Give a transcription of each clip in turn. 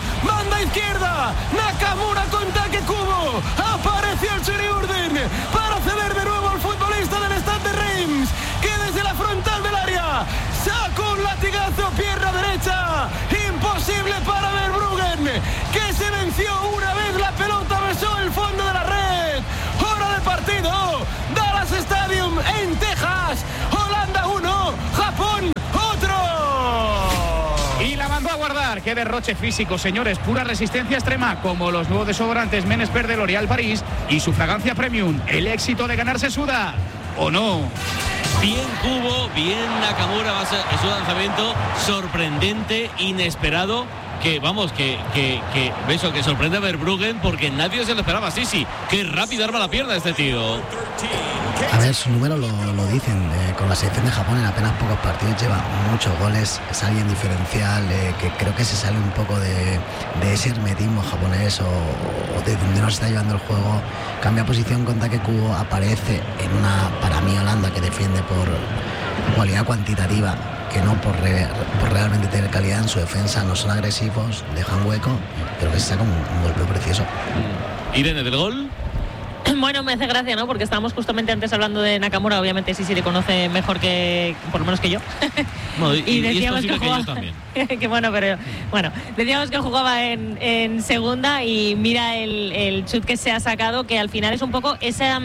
banda izquierda, Nakamura con Take Kubo, apareció el Chiriurden para ceder de nuevo al futbolista del Stade de Reims, que desde la frontal del área sacó un latigazo, pierna derecha, imposible para Verbruggen, que se venció una vez, la pelota besó el fondo de la red. Hora de partido, Dallas Stadium en Texas, Holanda 1, Japón otro. Y la mandó a guardar. Qué derroche físico, señores, pura resistencia extrema, como los nuevos desodorantes Men Expert de L'Oréal París y su fragancia premium. El éxito de ganar se suda, ¿o no? Bien Kubo, bien Nakamura, es un lanzamiento sorprendente, inesperado, que vamos, que sorprende a Verbruggen porque nadie se lo esperaba. Sí, qué rápido arma la pierna este tío. A ver, sus números lo dicen, con la selección de Japón en apenas pocos partidos lleva muchos goles, es alguien diferencial, que creo que se sale un poco de ese hermetismo japonés o de donde nos está llevando el juego. Cambia posición con Take Kubo, aparece en una, para mí, Holanda que defiende por cualidad cuantitativa, que no por realmente tener calidad en su defensa. No son agresivos, dejan hueco, pero que se saca un golpeo precioso. Irene, del gol. Bueno, me hace gracia, ¿no? Porque estábamos justamente antes hablando de Nakamura, obviamente sí le conoce mejor que, por lo menos que yo. No, y decíamos que jugaba, yo también. que bueno, decíamos que jugaba en segunda y mira el chut que se ha sacado, que al final es un poco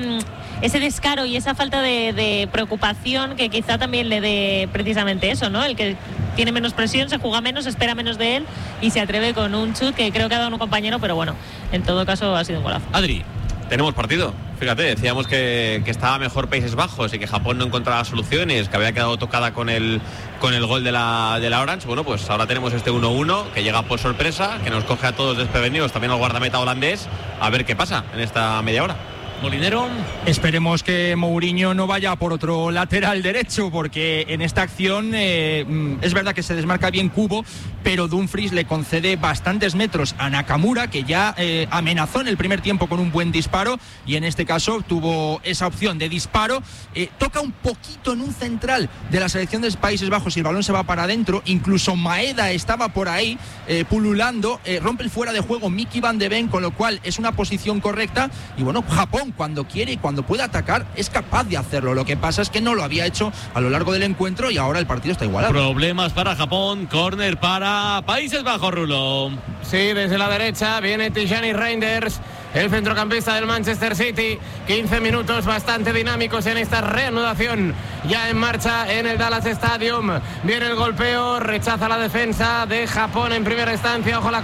ese descaro y esa falta de preocupación que quizá también le dé precisamente eso, ¿no? El que tiene menos presión, se juega menos, espera menos de él y se atreve con un chut que creo que ha dado un compañero, pero bueno, en todo caso ha sido un golazo. Adri. Tenemos partido, fíjate, decíamos que estaba mejor Países Bajos y que Japón no encontraba soluciones, que había quedado tocada con el gol de la Orange. Bueno, pues ahora tenemos este 1-1 que llega por sorpresa, que nos coge a todos desprevenidos, también al guardameta holandés, a ver qué pasa en esta media hora. Molinero. Esperemos que Mourinho no vaya por otro lateral derecho, porque en esta acción es verdad que se desmarca bien Kubo, pero Dumfries le concede bastantes metros a Nakamura, que ya amenazó en el primer tiempo con un buen disparo, y en este caso tuvo esa opción de disparo. Toca un poquito en un central de la selección de Países Bajos y el balón se va para adentro. Incluso Maeda estaba por ahí pululando, rompe el fuera de juego Mickey Van de Ven, con lo cual es una posición correcta. Y bueno, Japón, cuando quiere y cuando puede atacar, es capaz de hacerlo. Lo que pasa es que no lo había hecho a lo largo del encuentro y ahora el partido está igualado. Problemas para Japón, córner para Países Bajos, Rulo. Sí, desde la derecha viene Tijani Reinders, el centrocampista del Manchester City. 15 minutos bastante dinámicos en esta reanudación ya en marcha en el Dallas Stadium. Viene el golpeo, rechaza la defensa de Japón en primera instancia. Ojo a la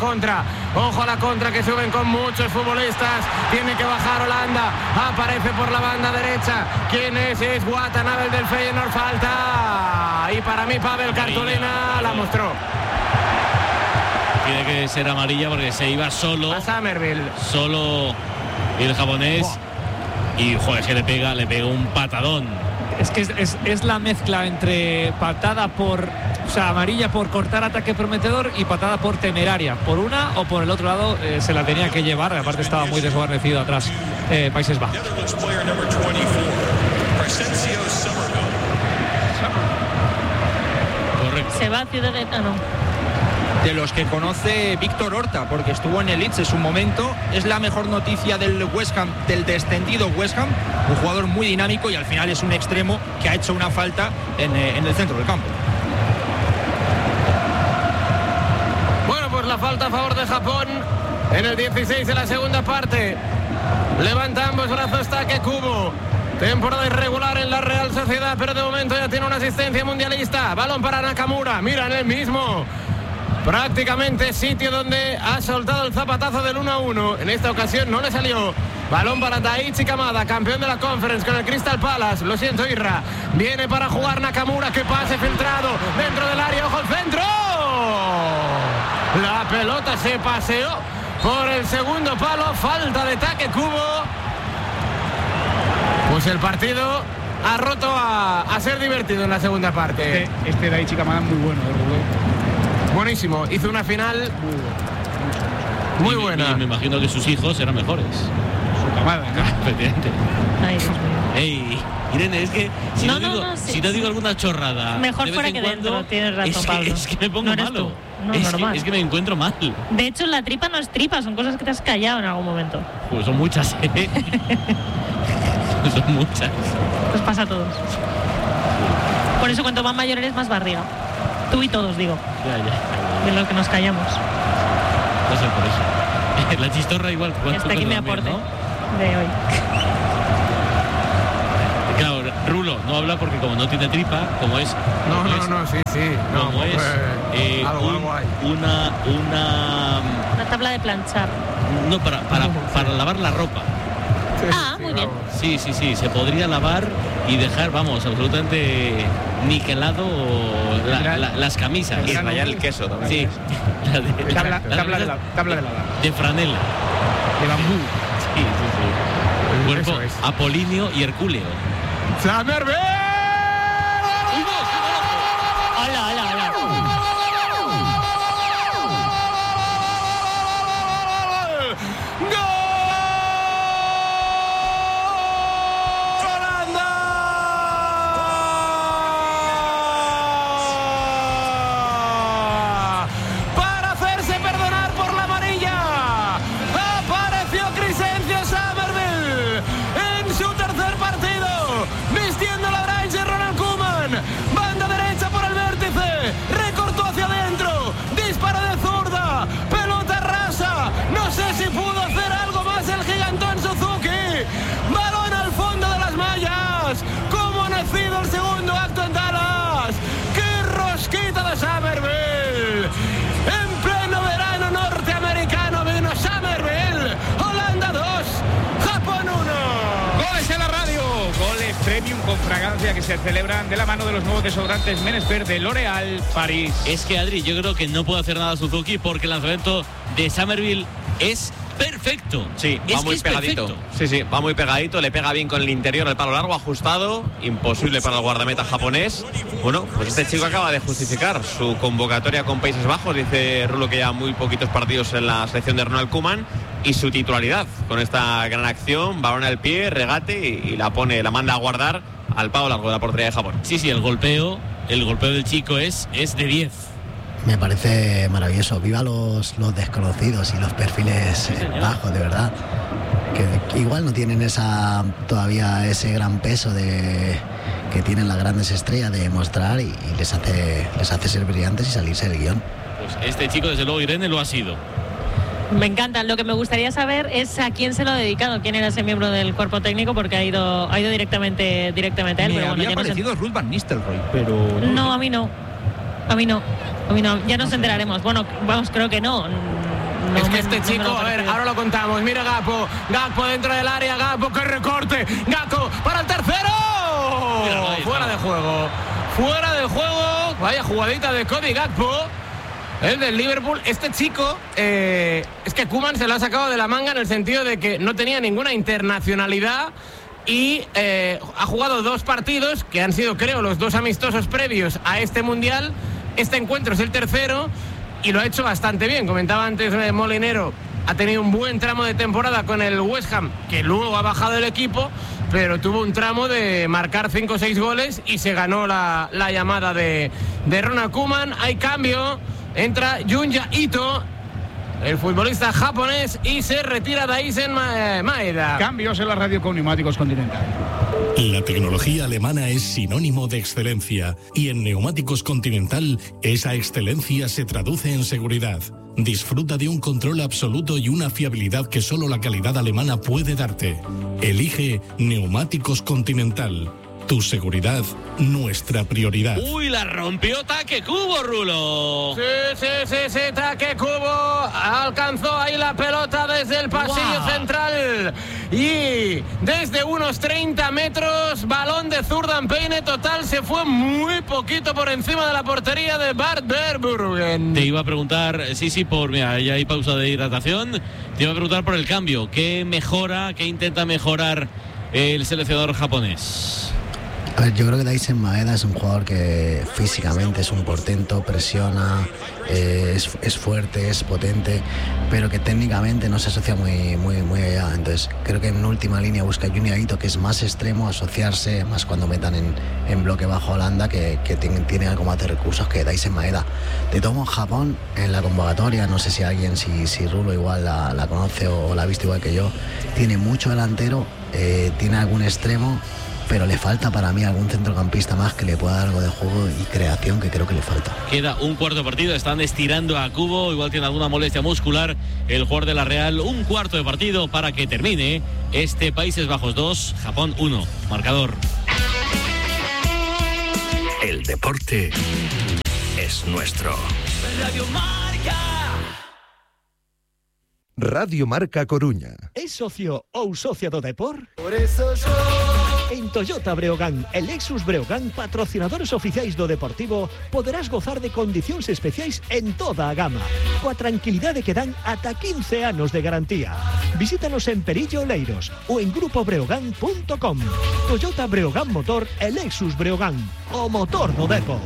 contra que suben con muchos futbolistas. Tiene que bajar Holanda, aparece por la banda derecha. ¿Quién es? Es Watanabe, el del Feyenoord. Falta, y para mí Pavel Cartolina la mostró. Tiene que ser amarilla porque se iba solo a Summerville. Solo el japonés. Y joder, se le pega un patadón. Es que es la mezcla entre patada amarilla por cortar ataque prometedor y patada por temeraria. Por una o por el otro lado se la tenía que llevar. Aparte estaba muy desguarnecido atrás Países Bajos. Correcto. Se va a Ciudad de Cano. De los que conoce Víctor Horta, porque estuvo en el Leeds en su momento. Es la mejor noticia del West Ham, del descendido West Ham, un jugador muy dinámico y al final es un extremo que ha hecho una falta en el centro del campo. Bueno, pues la falta a favor de Japón en el 16 de la segunda parte. Levanta ambos brazos Take Kubo. Temporada irregular en la Real Sociedad, pero de momento ya tiene una asistencia mundialista. Balón para Nakamura, mira en el mismo prácticamente sitio donde ha soltado el zapatazo del 1-1. En esta ocasión no le salió. Balón para Daichi Kamada, campeón de la Conference con el Crystal Palace. Lo siento, Irra. Viene para jugar Nakamura, que pase filtrado dentro del área. ¡Ojo al centro! La pelota se paseó por el segundo palo. Falta de Take Kubo. Pues el partido ha roto a ser divertido en la segunda parte. Este Daichi Kamada es muy bueno, buenísimo, hizo una final muy buena. Y me imagino que sus hijos eran mejores. puta madre, ¿no? Efectivamente. Ay, Dios mío. Ey, Irene, es que si no digo alguna chorrada, mejor de vez fuera en que cuando, dentro, tienes razón, Pablo. Es que me pongo No eres malo. tú. No, es normal. que me encuentro mal. De hecho, la tripa no es tripa, son cosas que te has callado en algún momento. Pues son muchas, ¿eh? Son muchas. Nos pasa a todos. Por eso cuanto más mayor eres, más barriga. Tú y todos, digo. Ya. De lo que nos callamos. No sé por eso. La chistorra igual. Hasta aquí mi aporte, ¿no? de hoy. Claro, Rulo no habla porque como no tiene tripa, como es... No, sí. No, como es algo hay. Una tabla de planchar. No, para lavar la ropa. Muy bien. Sí, se podría lavar y dejar, vamos, absolutamente niquelado las camisas. Y rayar el queso también. Sí. Tabla de lavar. De franela. De bambú. Sí. Cuerpo Eso es. apolíneo y hercúleo. ¡Summerville! Hola. Para hacerse perdonar por la amarilla, apareció Crescencio Summerville en su tercer partido, vistiendo la orange Ronald Koeman, banda derecha por el vértice, recortó hacia adentro, disparo de zurda, pelota rasa, no sé si pudo hacer algo más el gigantón Suzuki, balón al fondo de las mallas, como ha nacido el segundo acto en Dallas, qué rosquita de Summerville, en pleno verano norteamericano vino Summerville, Holanda 2, Japón 1. Goles en la radio, goles premium con fragancia que se celebran de la mano de los nuevos desodorantes Menesper de L'Oréal París. Es que Adri, yo creo que no puede hacer nada Suzuki porque el lanzamiento de Summerville es perfecto. Sí, es va muy pegadito. Perfecto. Sí, va muy pegadito, le pega bien con el interior, el palo largo, ajustado, imposible para el guardameta japonés. Bueno, pues este chico acaba de justificar su convocatoria con Países Bajos, dice Rulo que ya muy poquitos partidos en la selección de Ronald Koeman, y su titularidad con esta gran acción, balón al pie, regate y la manda a guardar al palo largo de la portería de Japón. Sí, el golpeo del chico es de 10. Me parece maravilloso. Viva los desconocidos y los perfiles bajos, de verdad. Que igual no tienen todavía ese gran peso que tienen las grandes estrellas de mostrar y les hace ser brillantes y salirse del guión. Pues este chico, desde luego, Irene, lo ha sido. Me encanta. Lo que me gustaría saber es a quién se lo ha dedicado, quién era ese miembro del cuerpo técnico, porque ha ido directamente a él. Me Pero bueno, había ya parecido Ruud van Nistelrooy, pero... No, a mí no. Ya nos enteraremos. Bueno, vamos, creo que no. Es que este chico, a ver, ahora lo contamos. Mira Gakpo dentro del área, Gakpo, que recorte, Gakpo para el tercero. Fuera de juego. Vaya jugadita de Cody Gakpo, el del Liverpool. Este chico, es que Koeman se lo ha sacado de la manga en el sentido de que no tenía ninguna internacionalidad. Y ha jugado 2 partidos que han sido, creo, los 2 amistosos previos a este mundial. Este encuentro es el tercero y lo ha hecho bastante bien. Comentaba antes Molinero, ha tenido un buen tramo de temporada con el West Ham, que luego ha bajado el equipo, pero tuvo un tramo de marcar 5 o 6 goles y se ganó la llamada de Ronald Koeman. Hay cambio, entra Junya Ito, el futbolista japonés, y se retira Daisen Maeda. Cambios en la radio con Neumáticos Continental. La tecnología alemana es sinónimo de excelencia y en Neumáticos Continental esa excelencia se traduce en seguridad. Disfruta de un control absoluto y una fiabilidad que solo la calidad alemana puede darte. Elige Neumáticos Continental. Tu seguridad, nuestra prioridad. Uy, la rompió Take Kubo, Rulo. Sí, Take Kubo alcanzó ahí la pelota desde el pasillo central y desde unos 30 metros, balón de zurda en peine total, se fue muy poquito por encima de la portería de Bart Verbruggen. Te iba a preguntar, mira, ya hay pausa de hidratación, te iba a preguntar por el cambio, ¿qué intenta mejorar el seleccionador japonés? A ver, yo creo que Daisen Maeda es un jugador que físicamente es un portento, presiona, es fuerte, es potente, pero que técnicamente no se asocia muy allá. Entonces creo que en última línea busca Junior Ito, que es más extremo, asociarse, más cuando metan en bloque bajo Holanda, que tiene algo más de recursos que Daisen Maeda. De todo modo, Japón, en la convocatoria, no sé si alguien, si Rulo igual la conoce o la ha visto igual que yo, tiene mucho delantero, tiene algún extremo, pero le falta para mí algún centrocampista más que le pueda dar algo de juego y creación, que creo que le falta. Queda un cuarto de partido, están estirando a Kubo, igual tiene alguna molestia muscular el jugador de la Real. Un cuarto de partido para que termine este Países Bajos 2, Japón 1, marcador. El deporte es nuestro. Radio Marca. Radio Marca Coruña. ¿Es socio ou socia do Depor? Por eso yo... En Toyota Breogán e Lexus Breogán, patrocinadores oficiais do Deportivo, poderás gozar de condicións especiais en toda a gama, coa tranquilidade que dan ata 15 anos de garantía. Visítanos en Perillo Oleiros ou en grupobreogán.com. Toyota Breogán Motor e Lexus Breogán, o motor do Depor.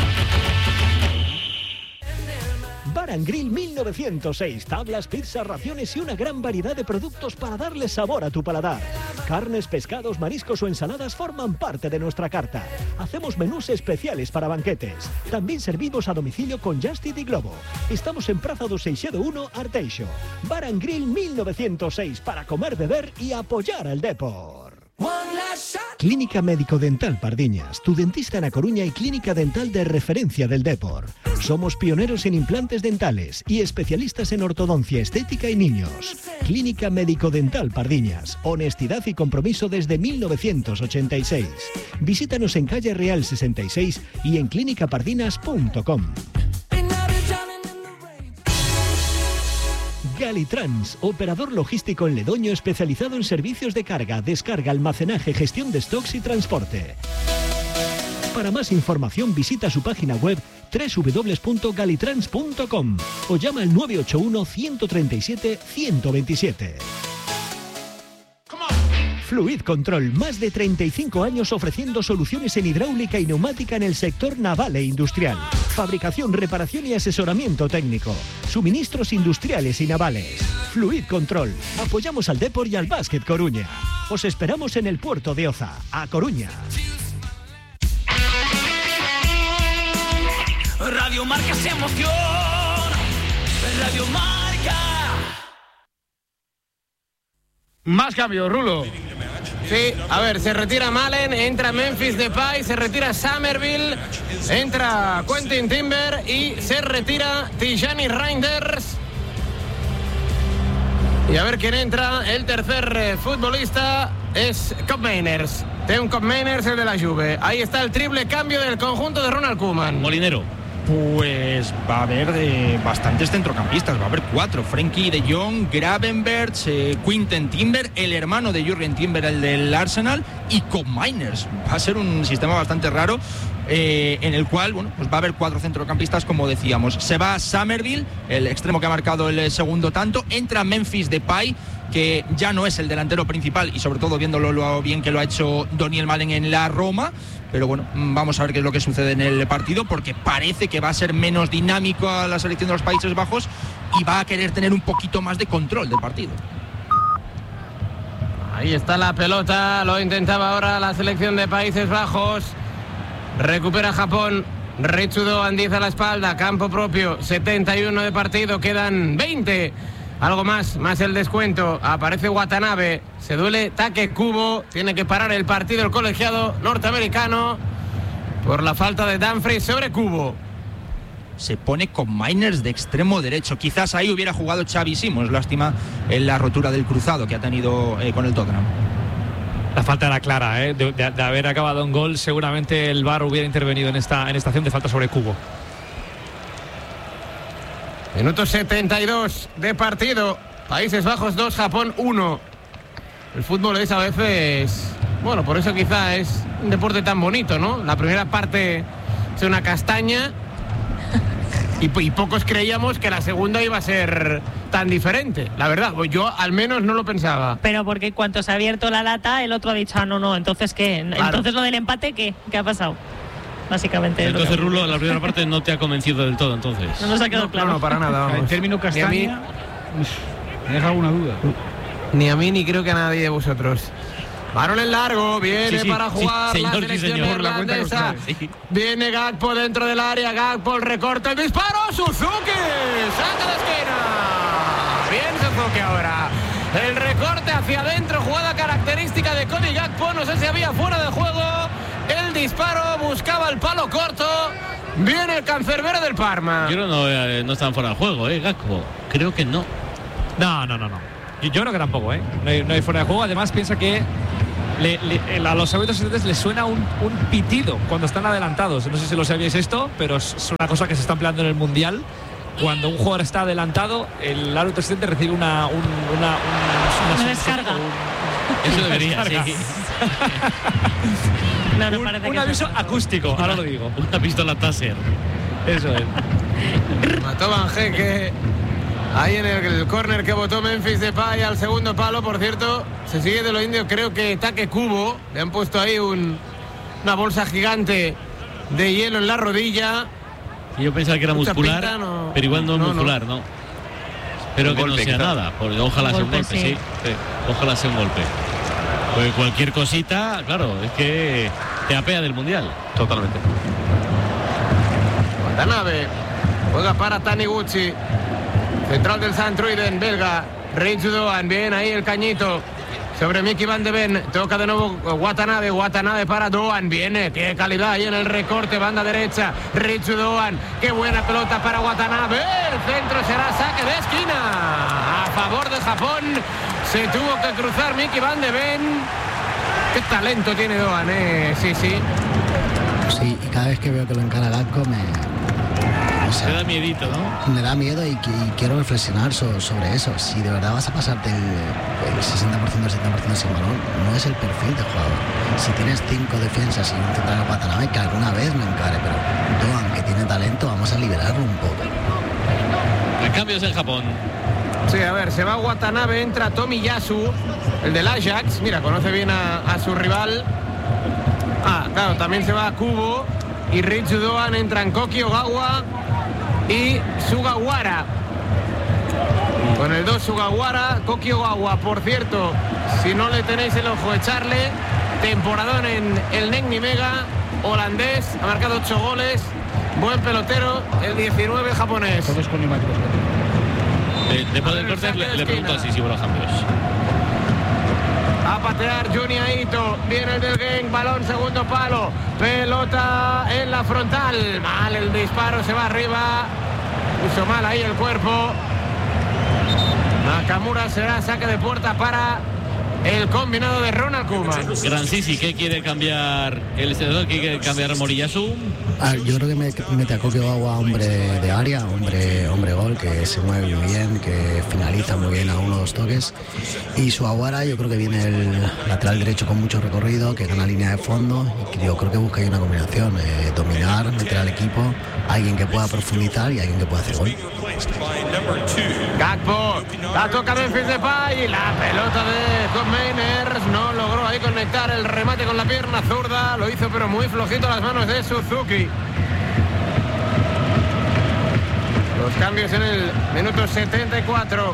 Bar & Grill 1906, tablas, pizzas, raciones y una gran variedad de productos para darle sabor a tu paladar. Carnes, pescados, mariscos o ensaladas forman parte de nuestra carta. Hacemos menús especiales para banquetes. También servimos a domicilio con Just Eat y Globo. Estamos en Praza do Seixedo 1, Arteixo. Bar & Grill 1906, para comer, beber y apoyar al Depor. Clínica Médico Dental Pardiñas, tu dentista en A Coruña y clínica dental de referencia del Depor. Somos pioneros en implantes dentales y especialistas en ortodoncia estética y niños. Clínica Médico Dental Pardiñas, honestidad y compromiso desde 1986. Visítanos en calle Real 66 y en clinicapardinas.com. Galitrans, operador logístico en Ledoño especializado en servicios de carga, descarga, almacenaje, gestión de stocks y transporte. Para más información visita su página web www.galitrans.com o llama al 981 137 127. Fluid Control, más de 35 años ofreciendo soluciones en hidráulica y neumática en el sector naval e industrial. Fabricación, reparación y asesoramiento técnico. Suministros industriales y navales. Fluid Control. Apoyamos al Depor y al Básquet Coruña. Os esperamos en el puerto de Oza, A Coruña. Radio Marca se emociona. Radio Marca. Más cambios, Rulo. Sí, a ver, se retira Malen, entra Memphis Depay, se retira Somerville, entra Quentin Timber y se retira Tijani Reinders. Y a ver quién entra, el tercer futbolista es Koopmeiners. Teun Koopmeiners, el de la Juve. Ahí está el triple cambio del conjunto de Ronald Koeman. Molinero. Pues va a haber bastantes centrocampistas, va a haber 4: Frenkie de Jong, Gravenberch, Quinten Timber, el hermano de Jürgen Timber, el del Arsenal, y Koopmeiners. Va a ser un sistema bastante raro, en el cual pues va a haber 4 centrocampistas, como decíamos. Se va Somerville, el extremo que ha marcado el segundo tanto, entra Memphis Depay, que ya no es el delantero principal, y sobre todo viéndolo lo bien que lo ha hecho Daniel Malen en la Roma. Pero bueno, vamos a ver qué es lo que sucede en el partido, porque parece que va a ser menos dinámico a la selección de los Países Bajos y va a querer tener un poquito más de control del partido. Ahí está la pelota, lo intentaba ahora la selección de Países Bajos. Recupera Japón, Richudo Andiz a la espalda, campo propio, 71 de partido, quedan 20. Algo más el descuento. Aparece Watanabe, se duele Take Kubo, tiene que parar el partido el colegiado norteamericano por la falta de Dumfries sobre Kubo. Se pone con Miners de extremo derecho. Quizás ahí hubiera jugado Xavi Simons, lástima en la rotura del cruzado que ha tenido con el Tottenham. La falta era clara, de haber acabado en gol, seguramente el VAR hubiera intervenido en esta acción de falta sobre Kubo. Minuto 72 de partido. Países Bajos 2, Japón 1. El fútbol es a veces... Bueno, por eso quizá es un deporte tan bonito, ¿no? La primera parte es una castaña y pocos creíamos que la segunda iba a ser tan diferente, la verdad. Yo al menos no lo pensaba. Pero porque cuando se ha abierto la lata, el otro ha dicho, no, entonces ¿qué? Claro. Entonces lo del empate, ¿qué ha pasado? Básicamente. Entonces, Rulo, la primera parte no te ha convencido del todo, entonces. No nos ha quedado claro. No, para nada, vamos. El término castaña me deja alguna duda. Ni a mí ni creo que a nadie de vosotros. Balón en largo, viene para jugar señor, la selección neerlandesa. Viene Gakpo dentro del área, Gakpo el recorte, el disparo, Suzuki, saca de esquina. Bien Suzuki ahora. El recorte hacia adentro, jugada característica de Cody Gakpo, no sé si había fuera de juego. El disparo buscaba el palo corto. Viene el cancerbero del Parma. Yo creo que no están fuera de juego, Gakpo. Creo que no. No. Yo creo que tampoco, no hay fuera de juego. Además, piensa que a los árbitros asistentes les suena un pitido cuando están adelantados. No sé si lo sabíais esto, pero es una cosa que se está empleando en el Mundial. Cuando un jugador está adelantado, el árbitro asistente recibe una descarga. Eso debería, sí. No parece un aviso acústico, ahora lo digo. Una pistola Taser. Eso es. Mató Van Geke. Ahí en el córner que votó Memphis Depay al segundo palo, por cierto, se sigue de lo indio, creo que Take Kubo, le han puesto ahí una bolsa gigante de hielo en la rodilla. Y yo pensaba que era muscular, pinta, no. pero igual no es muscular, no. Espero que golpe, no sea quizá. nada, porque ojalá sea un golpe, sí. Ojalá sea un golpe. Pues cualquier cosita, claro, es que te apea del Mundial. Totalmente. Watanabe juega para Taniguchi, central del Santruiden, belga. Rich Doan, bien ahí el cañito sobre Mickey Van de Ven, toca de nuevo Watanabe para Doan, viene, qué calidad ahí en el recorte, banda derecha, Rich Doan, qué buena pelota para Watanabe, el centro será saque de esquina a favor de Japón. Se tuvo que cruzar Mickey Van de Ven. Qué talento tiene Doan, sí. Sí, y cada vez que veo que lo encara Gakpo Te da miedito, ¿no? me da miedo y quiero reflexionar sobre eso. Si de verdad vas a pasarte el 60%, el 70% sin balón, no es el perfil de jugador. Si tienes 5 defensas y un central Watanabe, que alguna vez me encare, pero Doan, que tiene talento, vamos a liberarlo un poco. Cambios en Japón. Sí, a ver, se va Watanabe, entra Tomiyasu, el del Ajax. Mira, conoce bien a su rival. Claro, también se va Kubo y Rich Doan, entran Koki Ogawa y Sugawara. Con el 2 Sugawara, Koki Ogawa, por cierto, si no le tenéis el ojo, echarle. Temporadón en el Negni Mega, holandés, ha marcado 8 goles. Buen pelotero, el 19 japonés. Todos con neumáticos. Después del corte le pregunto así si los cambios. A patear Juni Aito, viene el del Genk, balón segundo palo, pelota en la frontal, mal el disparo, se va arriba, puso mal ahí el cuerpo. Nakamura será saque de puerta para el combinado de Ronald Koeman. Gran Sisi, ¿qué quiere cambiar el entrenador? ¿Qué quiere cambiar Moriyasu? Yo creo que mete a Koki Ogawa, hombre de área, hombre gol, que se mueve muy bien, que finaliza muy bien a uno o dos toques. Y Sugawara, yo creo que viene el lateral derecho con mucho recorrido, que gana línea de fondo, y yo creo que busca ahí una combinación, dominar, meter al equipo, alguien que pueda profundizar y alguien que pueda hacer gol. Gakpo, la toca Memphis Depay, la pelota de Tom Meiners, no logró ahí conectar el remate con la pierna zurda, lo hizo pero muy flojito a las manos de Suzuki. Los cambios en el minuto 74.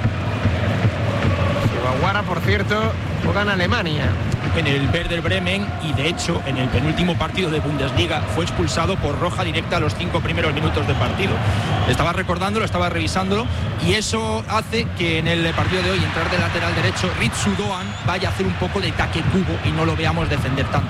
Sugawara, por cierto, juega en Alemania. En el Werder Bremen, y de hecho en el penúltimo partido de Bundesliga fue expulsado por roja directa a los 5 primeros minutos del partido. Estaba recordándolo, estaba revisándolo, y eso hace que en el partido de hoy entrar de lateral derecho Ritsu Doan vaya a hacer un poco de Take Kubo y no lo veamos defender tanto.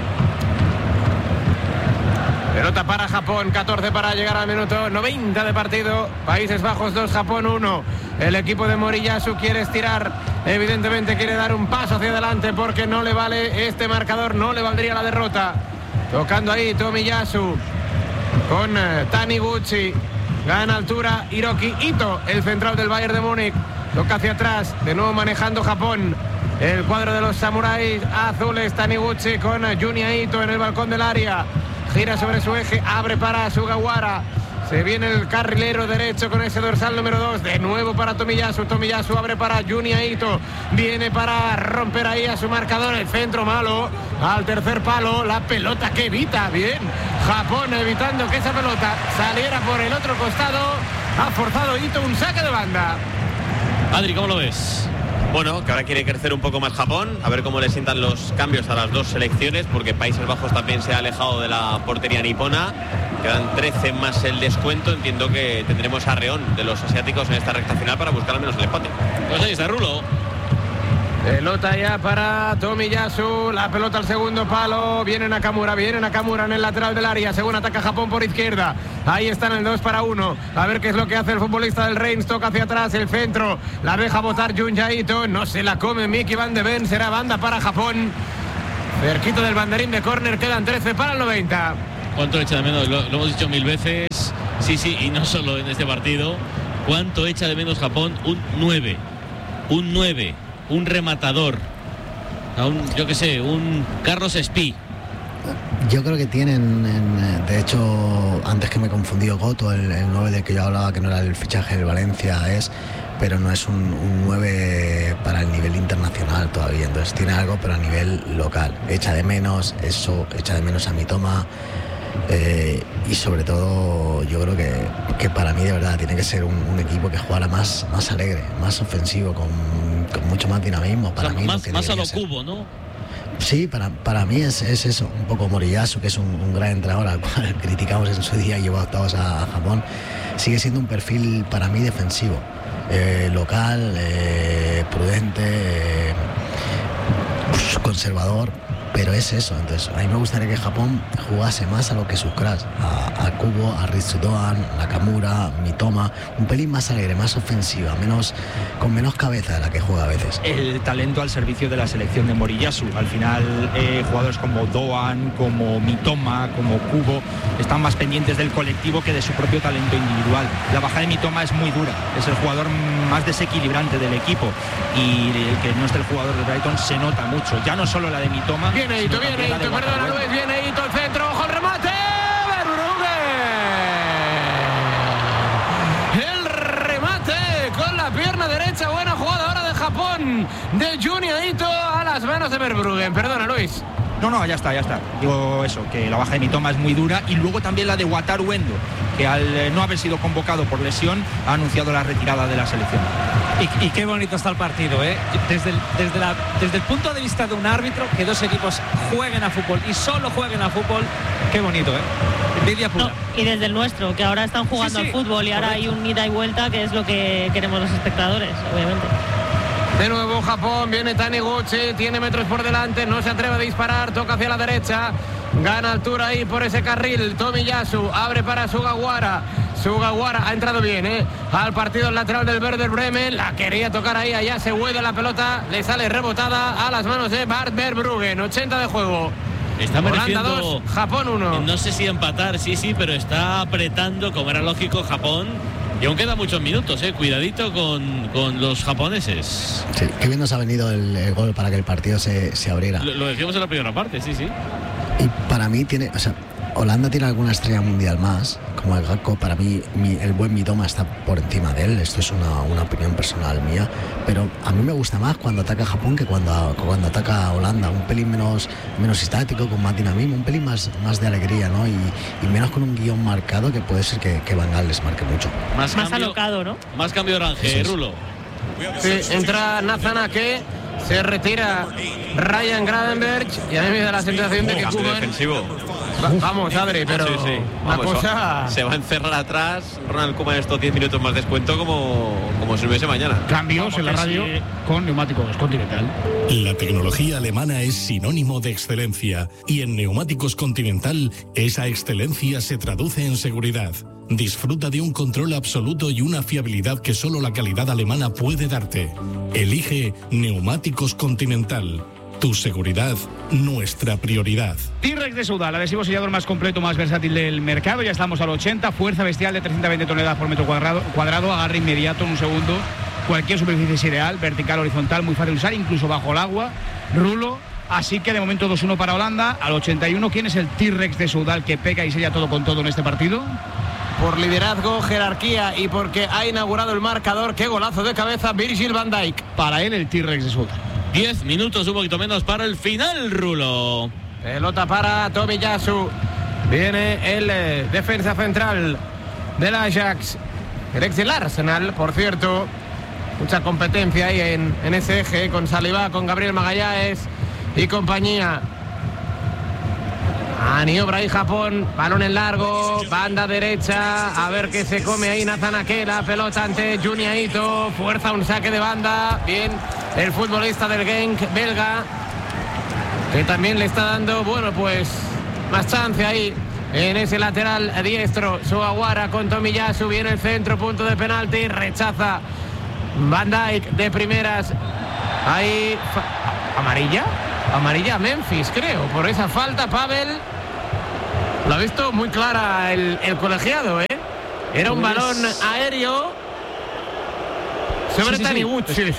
Pelota para Japón, 14 para llegar al minuto 90 de partido. Países Bajos 2, Japón 1. El equipo de Moriyasu quiere estirar, evidentemente quiere dar un paso hacia adelante porque no le vale este marcador, no le valdría la derrota. Tocando ahí Tomiyasu con Taniguchi. Gana altura Hiroki Ito, el central del Bayern de Múnich. Toca hacia atrás, de nuevo manejando Japón. El cuadro de los samuráis azules, Taniguchi con Juni Ito en el balcón del área. Gira sobre su eje, abre para Sugawara. Se viene el carrilero derecho con ese dorsal número 2. De nuevo para Tomiyasu. Tomiyasu abre para Junya Ito. Viene para romper ahí a su marcador. El centro malo. Al tercer palo. La pelota que evita. Bien. Japón evitando que esa pelota saliera por el otro costado. Ha forzado Ito un saque de banda. Adri, ¿cómo lo ves? Bueno, que ahora quiere crecer un poco más Japón, a ver cómo le sientan los cambios a las dos selecciones, porque Países Bajos también se ha alejado de la portería nipona. Quedan 13 más el descuento. Entiendo que tendremos arreón de los asiáticos en esta recta final para buscar al menos el empate. Pues ahí está Rulo. Pelota ya para Tomiyasu, la pelota al segundo palo, viene Nakamura en el lateral del área, según ataca Japón por izquierda, ahí está en el 2-1, a ver qué es lo que hace el futbolista del Reims, toca hacia atrás, el centro, la deja botar Junya Ito, no se la come Mickey Van de Ven, será banda para Japón, cerquito del banderín de córner, quedan 13 para el 90. ¿Cuánto echa de menos? Lo hemos dicho 1000 veces, sí, y no solo en este partido, ¿cuánto echa de menos Japón? Un 9, un rematador, yo qué sé, un Carlos Espí. Yo creo que tienen, de hecho, antes que me confundió Goto, el 9 del que yo hablaba, que no era el fichaje del Valencia, pero no es un 9 para el nivel internacional todavía, entonces tiene algo, pero a nivel local. Echa de menos eso, echa de menos a Mitoma. Y sobre todo yo creo que para mí de verdad tiene que ser un equipo que jugara más alegre, más ofensivo, con mucho más dinamismo. Para mí más a lo Kubo, ¿no? Sí, para mí es eso, un poco Moriyasu, que es un gran entrenador al cual criticamos en su día y llevó octavos a Japón. Sigue siendo un perfil para mí defensivo, local, prudente, conservador. Pero es eso, entonces a mí me gustaría que Japón jugase más a lo que sus cracks, a Kubo, a Ritsudoan, Nakamura, Mitoma, un pelín más alegre, más ofensiva, con menos cabeza de la que juega a veces. El talento al servicio de la selección de Moriyasu. Al final jugadores como Doan, como Mitoma, como Kubo están más pendientes del colectivo que de su propio talento individual. La baja de Mitoma es muy dura, es el jugador más desequilibrante del equipo, y el que no esté el jugador de Brighton se nota mucho, ya no solo la de Mitoma. Viene Ito, perdona Luis, viene Ito, el centro, ojo al remate, Verbruggen. El remate con la pierna derecha, buena jugada ahora de Japón, de Junya Ito a las manos de Verbruggen, perdona Luis. No, ya está. Digo eso, que la baja de Mitoma es muy dura, y luego también la de Wataru Endo, que al no haber sido convocado por lesión ha anunciado la retirada de la selección. Y qué bonito está el partido, ¿eh? Desde el punto de vista de un árbitro, que dos equipos jueguen a fútbol y solo jueguen a fútbol, qué bonito, ¿eh? Envidia pura. No, y desde el nuestro, que ahora están jugando al fútbol y ahora hay un ida y vuelta, que es lo que queremos los espectadores, obviamente. De nuevo Japón, viene Taniguchi, tiene metros por delante, no se atreve a disparar, toca hacia la derecha, gana altura ahí por ese carril, Tomiyasu, abre para Sugawara ha entrado bien, al partido el lateral del Werder Bremen, la quería tocar ahí, allá se huede la pelota, le sale rebotada a las manos de Bart Verbruggen, 80 de juego. Está mereciendo, Holanda 2, Japón 1. No sé si empatar, sí, pero está apretando, como era lógico, Japón. Y aún quedan muchos minutos, cuidadito con los japoneses. Sí, qué bien nos ha venido el gol para que el partido se abriera. Lo decíamos en la primera parte, sí. Y para mí Holanda tiene alguna estrella mundial más, como el Gakpo. Para mí el buen Mitoma está por encima de él, esto es una opinión personal mía, pero a mí me gusta más cuando ataca Japón que cuando ataca Holanda, un pelín menos estático, con más dinamismo, un pelín más de alegría, ¿no? Y menos con un guión marcado, que puede ser que Van Gaal les marque mucho. Más alocado, ¿no? Más cambio de Orange, Rulo. Sí, entra Nazanake, se retira Ryan Gravenberch, y a mí me da la sensación de que Kubo defensivo. Vamos, Adri, pero sí. la Vamos, cosa... se va a encerrar atrás Ronald Koeman estos 10 minutos más descuento como si hubiese mañana. Cambios en la radio con Neumáticos Continental. La tecnología alemana es sinónimo de excelencia, y en Neumáticos Continental esa excelencia se traduce en seguridad. Disfruta de un control absoluto y una fiabilidad que solo la calidad alemana puede darte. Elige Neumáticos Continental. Tu seguridad, nuestra prioridad. T-Rex de Soudal, adhesivo sellador más completo, más versátil del mercado. Ya estamos al 80, fuerza bestial de 320 toneladas por metro cuadrado, agarre inmediato en un segundo. Cualquier superficie es ideal, vertical, horizontal, muy fácil de usar, incluso bajo el agua. Rulo. Así que de momento 2-1 para Holanda. Al 81, ¿quién es el T-Rex de Soudal que pega y sella todo con todo en este partido? por liderazgo, jerarquía y porque ha inaugurado el marcador. Qué golazo de cabeza Virgil van Dijk. Para él el T-Rex de Sultan. 10 minutos, un poquito menos para el final, Rulo. Pelota para Tomiyasu. Viene el defensa central del Ajax. El ex del Arsenal, por cierto. Mucha competencia ahí en ese eje con Saliba, con Gabriel Magallanes y compañía. Maniobra ahí Japón, balón en largo, banda derecha, a ver qué se come ahí Nathan Ake, la pelota ante Junya Ito, fuerza un saque de banda, bien el futbolista del Genk belga, que también le está dando, bueno, pues más chance ahí en ese lateral diestro. Sugawara con Tomiyasu, viene el centro, punto de penalti, rechaza Van Dijk de primeras, ahí amarilla a Memphis, creo, por esa falta. Pavel lo ha visto muy clara el colegiado, ¿eh? Era un balón aéreo sobre Taniguchi. Sí.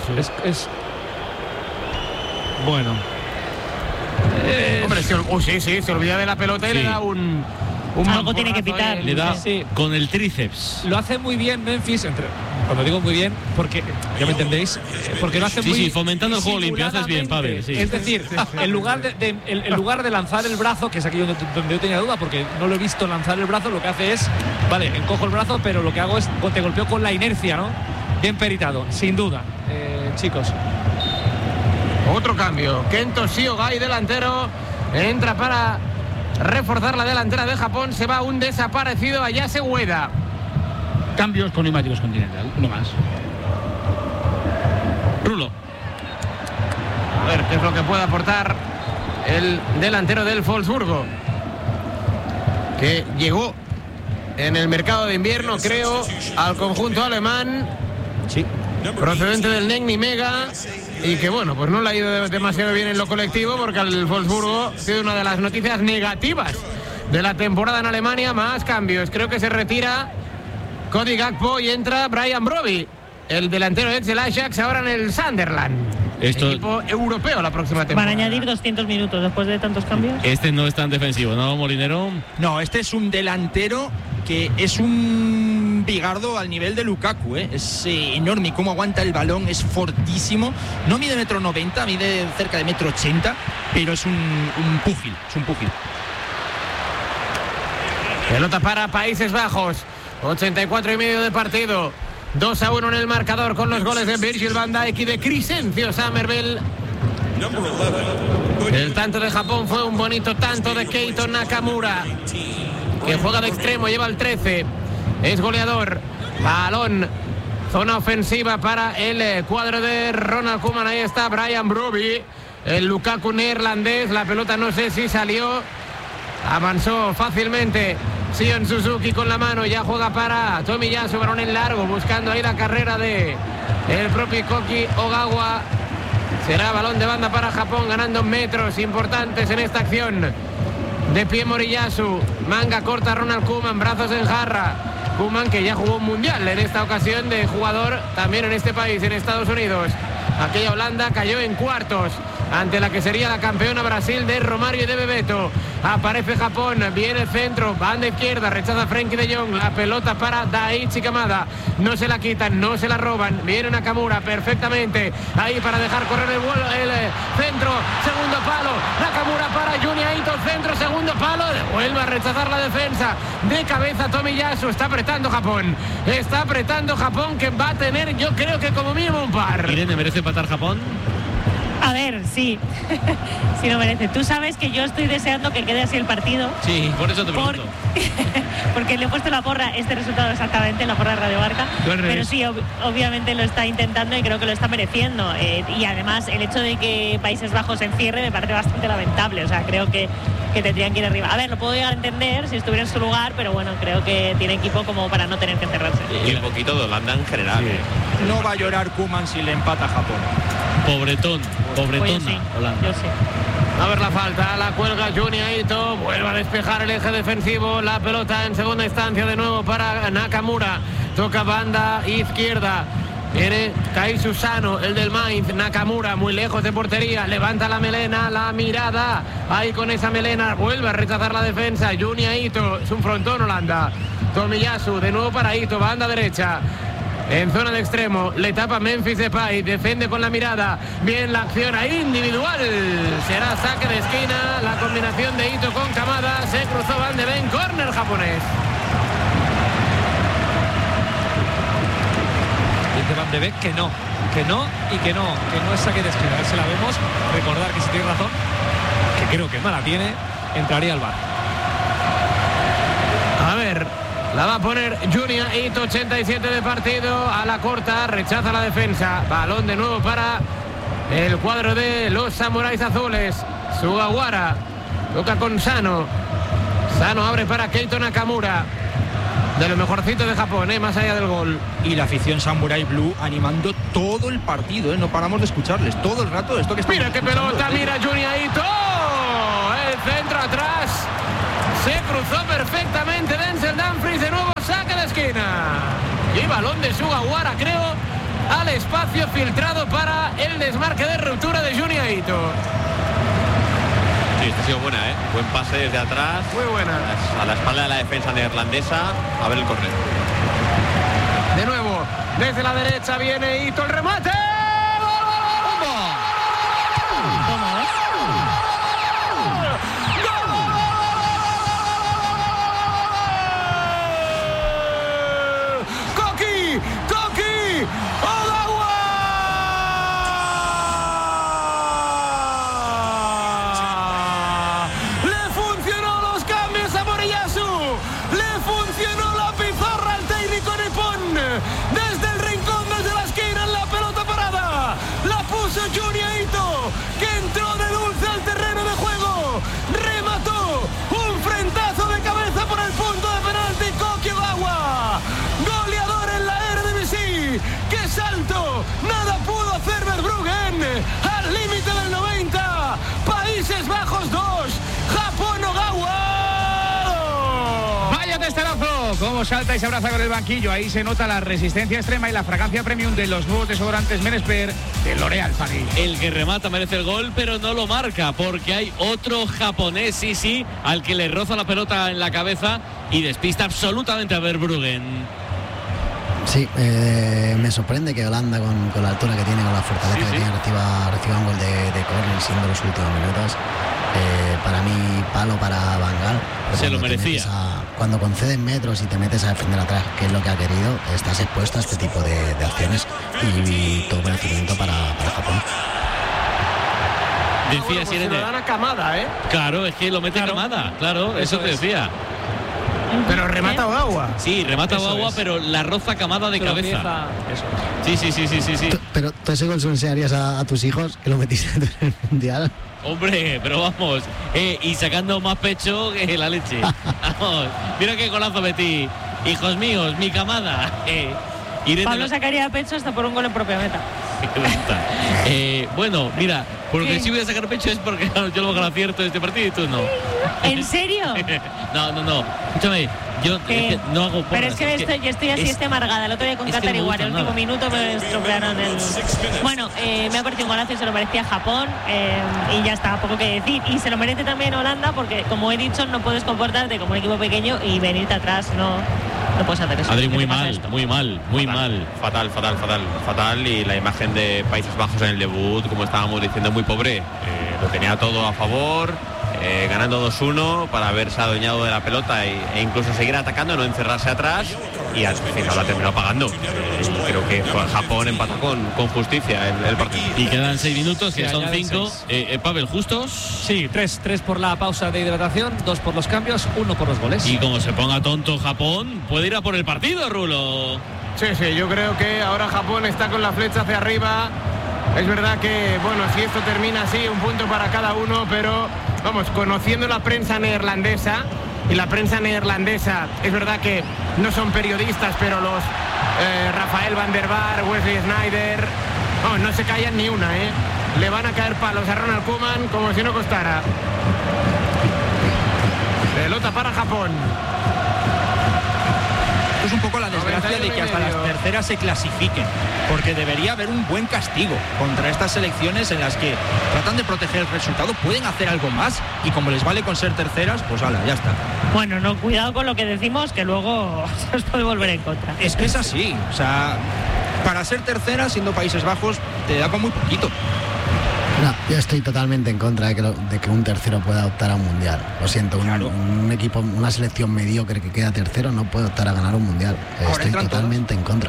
Bueno. Hombre, se olvida de la pelota y le da un algo tiene que pitar. Le da con el tríceps. Lo hace muy bien Memphis, cuando digo muy bien, porque ya me entendéis, porque lo hace muy fomentando el juego limpio, haces bien, Pavel. Sí. Es decir, en lugar de lanzar el brazo, que es aquí donde yo tenía duda, porque no lo he visto lanzar el brazo, lo que hace es, vale, encojo el brazo, pero lo que hago es te golpeo con la inercia, ¿no? Bien peritado, sin duda, chicos. Otro cambio, Kento Shiogai, delantero, entra para reforzar la delantera de Japón. Se va un desaparecido, Ayase Ueda. Cambios con Imágenes Continental, uno más. Rulo. A ver qué es lo que puede aportar el delantero del Wolfsburgo, que llegó en el mercado de invierno, creo, al conjunto alemán. Sí. Procedente del Negni Mega. Y que bueno, pues no le ha ido demasiado bien en lo colectivo, porque al Wolfsburgo ha sido una de las noticias negativas de la temporada en Alemania. Más cambios, creo que se retira Cody Gakpo y entra Brian Brobbey, el delantero ex del Ajax, ahora en el Sunderland. Equipo europeo la próxima temporada. Van a añadir 200 minutos después de tantos cambios. Este no es tan defensivo, ¿no, Molinero? No, este es un delantero que es un bigardo al nivel de Lukaku, ¿eh? Es enorme, cómo aguanta el balón, es fortísimo. No mide 1,90 m, mide cerca de 1,80 m, pero es un púgil, Pelota para Países Bajos, 84,5 de partido. 2-1 en el marcador, con los goles de Virgil van Dijk y de Crescencio Summerville. El tanto de Japón fue un bonito tanto de Keito Nakamura, que juega de extremo, lleva el 13, es goleador. Balón, zona ofensiva para el cuadro de Ronald Koeman. Ahí está Brian Brobbey, el Lukaku neerlandés. La pelota no sé si salió, avanzó fácilmente Sion Suzuki con la mano, ya juega para Tomiyasu, balón en largo, buscando ahí la carrera de el propio Koki Ogawa. Será balón de banda para Japón, ganando metros importantes en esta acción. De pie Moriyasu, manga corta Ronald Koeman, brazos en jarra. Koeman, que ya jugó un mundial en esta ocasión de jugador también en este país, en Estados Unidos. Aquella Holanda cayó en cuartos ante la que sería la campeona Brasil de Romario y de Bebeto. Aparece Japón, viene el centro, banda izquierda, rechaza Frenkie de Jong, la pelota para Daichi Kamada, no se la quitan, no se la roban, viene Nakamura perfectamente, ahí para dejar correr el centro, segundo palo, Nakamura para Junya Ito, centro, segundo palo, vuelve a rechazar la defensa, de cabeza Tomiyasu, está apretando Japón, que va a tener, yo creo que como mínimo un par. Irene, ¿merece empatar Japón? A ver, sí, sí lo merece. Tú sabes que yo estoy deseando que quede así el partido. Sí, por eso te pregunto. Porque le he puesto la porra, este resultado exactamente, la porra de Radio Marca. Pero sí, obviamente lo está intentando y creo que lo está mereciendo. Y además, el hecho de que Países Bajos se encierre me parece bastante lamentable. O sea, creo que tendrían que ir arriba. A ver, lo puedo llegar a entender si estuviera en su lugar, pero bueno, creo que tiene equipo como para no tener que encerrarse. Y un poquito de Holanda en general. Sí. No va a llorar Koeman si le empata a Japón. Pobretona, sí, Holanda. Yo sí. A ver la falta, la cuelga Junya Ito, vuelve a despejar el eje defensivo, la pelota en segunda instancia de nuevo para Nakamura, toca banda izquierda, Viene Kai Susano, el del Mainz. Nakamura, muy lejos de portería. Levanta la melena, la mirada. Ahí con esa melena vuelve a rechazar la defensa. Junya Ito, es un frontón Holanda. Tomiyasu, de nuevo para Ito, banda derecha. En zona de extremo, le tapa Memphis Depay, defiende con la mirada. Bien la acción ahí individual. Será saque de esquina. La combinación de Ito con Kamada. Se cruzó Van de Ven, córner japonés. Dice Van de Beek que no es saque de esquina. A ver si la vemos. Recordar que si tiene razón, que creo que no la tiene, entraría al VAR. A ver, la va a poner Junya Ito, 87 de partido, a la corta, rechaza la defensa. Balón de nuevo para el cuadro de los samuráis azules. Sugawara toca con Sano. Sano abre para Keito Nakamura. De lo mejorcito de Japón, más allá del gol. Y la afición Samurai Blue animando todo el partido, no paramos de escucharles todo el rato. Esto que mira qué pelota, mira Junya Ito. El centro atrás. Se cruzó perfectamente Denzel Dumfries, de nuevo saque de esquina. Y balón de Sugawara, creo, al espacio filtrado para el desmarque de ruptura de Junya Ito. Sí, esta ha sido buena, ¿eh? Buen pase desde atrás. Muy buena. A la espalda de la defensa neerlandesa. A ver el córner. De nuevo, desde la derecha viene Ito, el remate. Nada pudo hacer Verbruggen. Al límite del 90. Países Bajos 2. Japón Ogawa. Vaya testarazo. Cómo salta y se abraza con el banquillo. Ahí se nota la resistencia extrema y la fragancia premium de los nuevos desodorantes Menesper de L'Oréal Paris. El que remata merece el gol, pero no lo marca porque hay otro japonés, sí, al que le roza la pelota en la cabeza y despista absolutamente a Verbruggen. Sí, me sorprende que Holanda, con la altura que tiene, con la fortaleza que tiene, reciba un gol de córner siendo los últimos minutos. Para mí, palo para Van Gaal. Se lo merecía. Cuando concedes metros y te metes a defender atrás, que es lo que ha querido, estás expuesto a este tipo de acciones y todo merecimiento para Japón. Decía pues se lo dan a Kamada, ¿eh? Claro, es que lo mete Kamada, claro, eso te decía. Pero remata Ogawa. Sí, remata Ogawa, pero la roza Kamada de cabeza. Sí. Pero tú ese gol se lo enseñarías a tus hijos, que lo metiste en el Mundial. Hombre, pero vamos, y sacando más pecho que la leche. Vamos, mira qué golazo metí. Hijos míos, mi Kamada. Pablo sacaría pecho hasta por un gol en propia meta. Bueno, mira, porque si voy a sacar pecho es porque yo lo hago acierto de este partido y tú no. ¿En serio? No. Escúchame, yo no hago porras. Pero es que yo estoy así, estoy amargada. El otro día con Qatar igual, el último minuto me estropearon el... Bueno, me ha parecido un golazo y se lo merecía Japón, y ya está, poco que decir. Y se lo merece también Holanda porque, como he dicho, no puedes comportarte como un equipo pequeño y venirte atrás, no puedes hacer eso. Adri, muy mal. Fatal, y la imagen de Países Bajos en el debut, como estábamos diciendo, muy pobre. Lo tenía todo a favor, ganando 2-1 para haberse adueñado de la pelota e incluso seguir atacando, no encerrarse atrás, y al final la terminó pagando. Creo que Japón empató con justicia el partido. Y quedan 6 minutos, que son 5. Pavel, ¿justos? Sí, 3 por la pausa de hidratación, 2 por los cambios, 1 por los goles. Y como se ponga tonto Japón, puede ir a por el partido, Rulo. Sí, yo creo que ahora Japón está con la flecha hacia arriba. Es verdad que, bueno, si esto termina así, un punto para cada uno, pero, vamos, conociendo la prensa neerlandesa, y la prensa neerlandesa, es verdad que no son periodistas, pero los Rafael van der Vaart, Wesley Sneijder, no se callan ni una, le van a caer palos a Ronald Koeman como si no costara. Pelota para Japón. Esto es un poco la desgracia de que hasta las terceras se clasifiquen, porque debería haber un buen castigo contra estas selecciones en las que tratan de proteger el resultado, pueden hacer algo más y como les vale con ser terceras, pues ala, ya está. Bueno, no, cuidado con lo que decimos, que luego se os puede volver en contra. Es que es así, o sea, para ser tercera, siendo Países Bajos, te da con muy poquito. No, yo estoy totalmente en contra de que un tercero pueda optar a un mundial. Lo siento, un equipo, una selección mediocre que queda tercero no puede optar a ganar un mundial. Estoy totalmente en contra.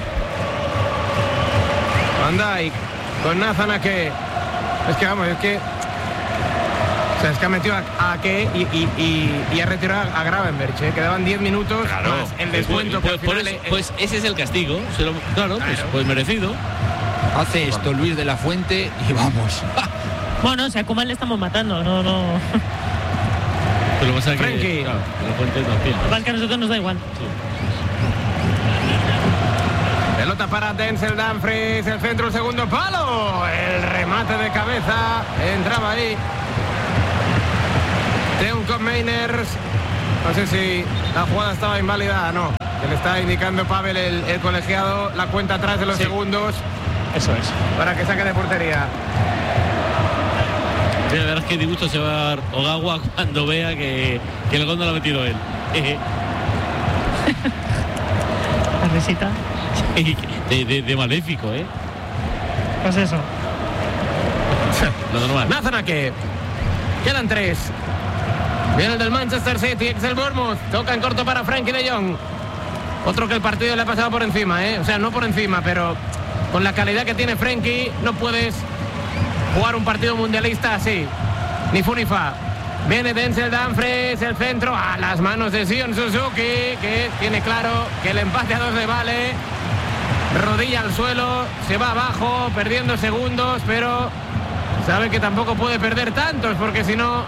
Van Dijk con Nathan Ake. Es que vamos, o sea, es que ha metido a Ake y ha retirado a Gravenberch, ¿eh? Quedaban 10 minutos más el descuento. Pues ese es el castigo. Pues merecido. Hace esto Luis de la Fuente y vamos. Bueno, si a Koeman le estamos matando, no. Pero pasa Frenkie. que la Fuente no tiene. Lo que pasa es que a nosotros nos da igual. Sí. Pelota para Denzel Dumfries, el centro, el segundo palo. El remate de cabeza. Entraba ahí Teuncon Meiners. No sé si la jugada estaba inválida. No. Que le está indicando Pavel, el colegiado, la cuenta atrás de los segundos. Eso es. Para que saque de portería. La verdad es que disgusto se va a dar Ogawa cuando vea que el gol no lo ha metido él. La risita. de maléfico, Pues eso. Lo normal. Nathan Ake. Quedan 3. Viene el del Manchester City, ex del Bournemouth. Toca en corto para Frenkie de Jong. Otro que el partido le ha pasado por encima, O sea, no por encima, pero con la calidad que tiene Frenkie, no puedes jugar un partido mundialista así. Ni fu ni fa. Viene Denzel Dumfries, el centro, a las manos de Sion Suzuki, que tiene claro que el empate a 2 le vale. Rodilla al suelo, se va abajo, perdiendo segundos, pero sabe que tampoco puede perder tantos, porque si no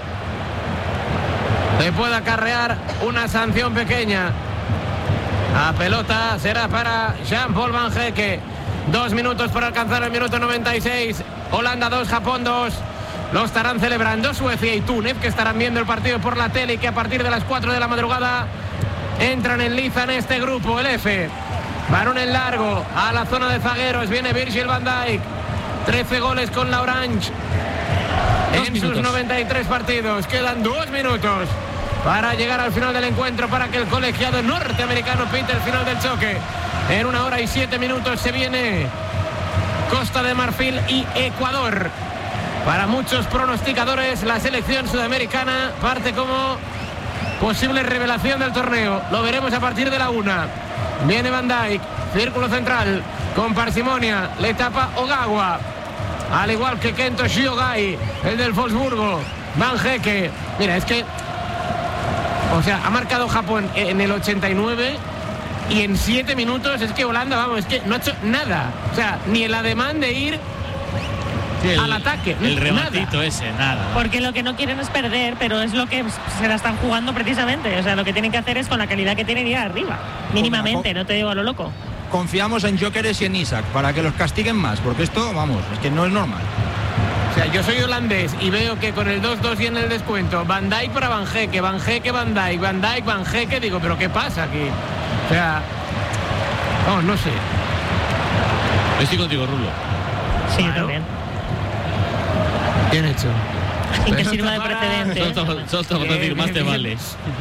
le puede acarrear una sanción pequeña. La pelota será para Jean-Paul Van Hecke. 2 minutos para alcanzar el minuto 96. Holanda 2, Japón 2. Lo estarán celebrando Suecia y Túnez, que estarán viendo el partido por la tele y que a partir de las 4 de la madrugada entran en liza en este grupo, el F. Balón en largo a la zona de zagueros. Viene Virgil van Dijk. 13 goles con la Orange en sus 93 partidos. Quedan 2 minutos para llegar al final del encuentro, para que el colegiado norteamericano pite el final del choque. En 1 hora y 7 minutos se viene Costa de Marfil y Ecuador. Para muchos pronosticadores, la selección sudamericana parte como posible revelación del torneo. Lo veremos a partir de la 1. Viene Van Dijk, círculo central, con parsimonia, le tapa Ogawa. Al igual que Kento Shiogai, el del Wolfsburgo. Van Hecke. Mira, es que, o sea, ha marcado Japón en el 89 y en 7 minutos es que Holanda, vamos, es que no ha hecho nada. O sea, ni el ademán de ir al ataque. El rematito ese, nada. Porque lo que no quieren es perder, pero es lo que se la están jugando precisamente. O sea, lo que tienen que hacer es, con la calidad que tienen, ir arriba. Mínimamente, no te digo a lo loco. Confiamos en Gyökeres y en Isaac para que los castiguen más, porque esto, vamos, es que no es normal. O sea, yo soy holandés y veo que con el 2-2 y en el descuento, Van Dijk para Van Hecke, Van Hecke, Van Dijk, Van Dijk, Van Hecke, digo, ¿pero qué pasa aquí? O sea, no sé. Estoy contigo, Rulo. Sí, también. Bien hecho. Sin que sirva de precedente. Solo decir, más te vale.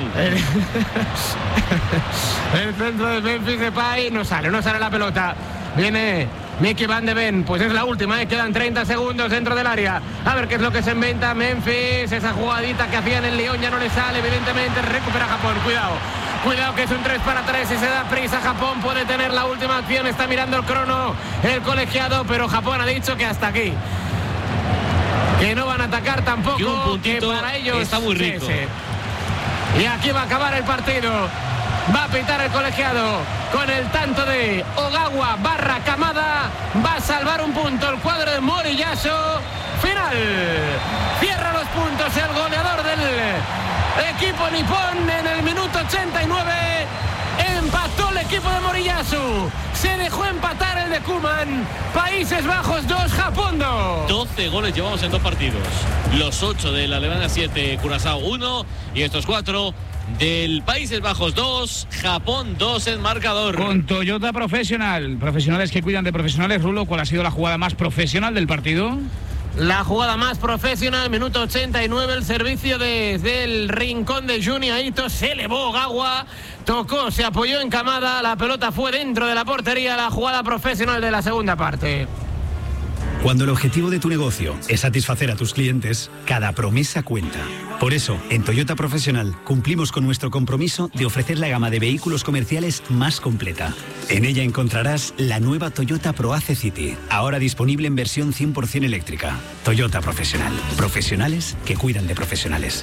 El centro de Memphis Depay no sale la pelota. Viene Mickey Van de Ven, pues es la última, quedan 30 segundos dentro del área. A ver qué es lo que se inventa Memphis. Esa jugadita que hacía en el Lyon ya no le sale, evidentemente. Recupera Japón, cuidado que es un 3-3. Si se da prisa, Japón puede tener la última acción. Está mirando el crono el colegiado, pero Japón ha dicho que hasta aquí, que no van a atacar tampoco, que un puntito que para ellos está muy rico. Y aquí va a acabar el partido. Va a pitar el colegiado con el tanto de Ogawa / Kamada. Va a salvar un punto el cuadro de Moriyasu. Final. Cierra los puntos el goleador del equipo nipón en el minuto 89. Empató el equipo de Moriyasu. Se dejó empatar el de Koeman. Países Bajos 2, Japón 2. 12 goles llevamos en 2 partidos. Los 8 de la Alemania, 7 Curazao 1 y estos 4 del Países Bajos 2, Japón 2 en marcador. Con Toyota Professional, profesionales que cuidan de profesionales. Rulo, ¿cuál ha sido la jugada más profesional del partido? La jugada más profesional, minuto 89, el servicio desde el rincón de Juni Aito, se elevó Ogawa, tocó, se apoyó en Kamada, la pelota fue dentro de la portería, la jugada profesional de la segunda parte. Cuando el objetivo de tu negocio es satisfacer a tus clientes, cada promesa cuenta. Por eso, en Toyota Professional cumplimos con nuestro compromiso de ofrecer la gama de vehículos comerciales más completa. En ella encontrarás la nueva Toyota ProAce City, ahora disponible en versión 100% eléctrica. Toyota Professional. Profesionales que cuidan de profesionales.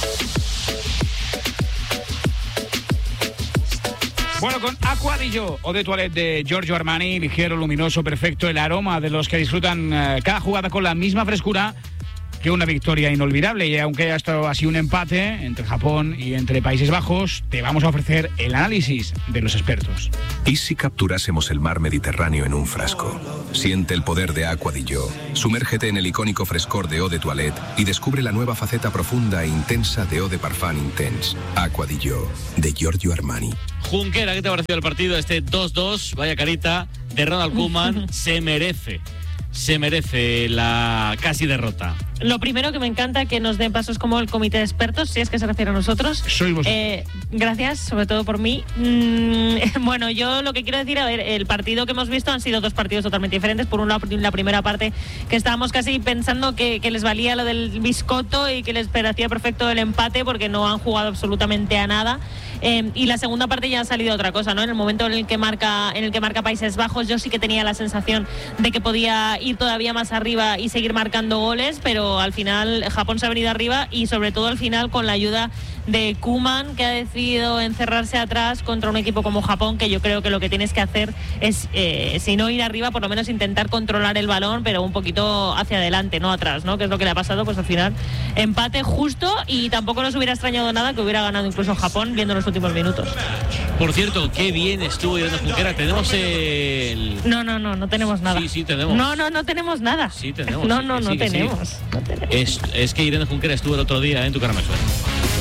Bueno, con Aqua di Gio, eau de toilette de Giorgio Armani, ligero, luminoso, perfecto, el aroma de los que disfrutan cada jugada con la misma frescura que una victoria inolvidable. Y aunque haya estado así un empate entre Japón y entre Países Bajos, te vamos a ofrecer el análisis de los expertos. ¿Y si capturásemos el mar Mediterráneo en un frasco? Siente el poder de Aqua di Gio. Sumérgete en el icónico frescor de eau de toilette y descubre la nueva faceta profunda e intensa de eau de parfum intense. Aqua di Gio, de Giorgio Armani. Junquera, ¿qué te ha parecido el partido? Este 2-2, vaya carita de Ronald Koeman, se merece la casi derrota. Lo primero que me encanta que nos den pasos como el comité de expertos, si es que se refiere a nosotros. Soy vosotros. Gracias, sobre todo por mí. Bueno, yo lo que quiero decir, a ver, el partido que hemos visto han sido dos partidos totalmente diferentes. Por un lado, la primera parte, que estábamos casi pensando que les valía lo del biscotto y que les parecía perfecto el empate porque no han jugado absolutamente a nada. Y la segunda parte ya ha salido otra cosa, ¿no? En el momento en el que marca Países Bajos, yo sí que tenía la sensación de que podía ir todavía más arriba y seguir marcando goles, pero al final Japón se ha venido arriba y sobre todo al final con la ayuda de Koeman, que ha decidido encerrarse atrás contra un equipo como Japón, que yo creo que lo que tienes que hacer es, si no ir arriba, por lo menos intentar controlar el balón, pero un poquito hacia adelante, no atrás, ¿no? Que es lo que le ha pasado, pues al final empate justo, y tampoco nos hubiera extrañado nada que hubiera ganado incluso Japón viendo los últimos minutos. Por cierto, qué bien estuvo Irene Junquera. Tenemos el... No tenemos nada. Sí, tenemos. No tenemos nada. Sí, tenemos. No tenemos. Es que Irene Junquera estuvo el otro día en Tu Cara Me Suena.